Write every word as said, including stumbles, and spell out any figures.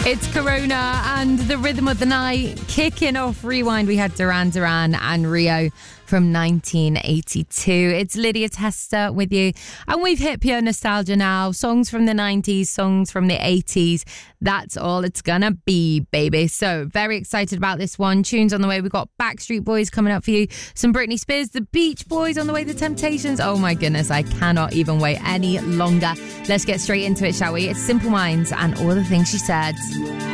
It's Corona and the rhythm of the night. Kicking off Rewind, we had Duran Duran and Rio from nineteen eighty-two. It's Lydia Testa with you. And we've hit pure nostalgia now. Songs from the nineties, songs from the eighties. That's all it's gonna be, baby. So very excited about this one. Tunes on the way. We've got Backstreet Boys coming up for you. Some Britney Spears, the Beach Boys on the way, the Temptations. Oh my goodness, I cannot even wait any longer. Let's get straight into it, shall we? It's Simple Minds and All the Things She Said.